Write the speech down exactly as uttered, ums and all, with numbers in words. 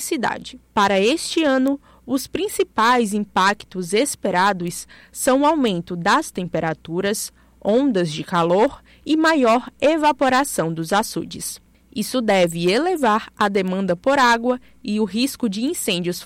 intensidade. Para este ano, os principais impactos esperados são o aumento das temperaturas, ondas de calor e maior evaporação dos açudes. Isso deve elevar a demanda por água e o risco de incêndios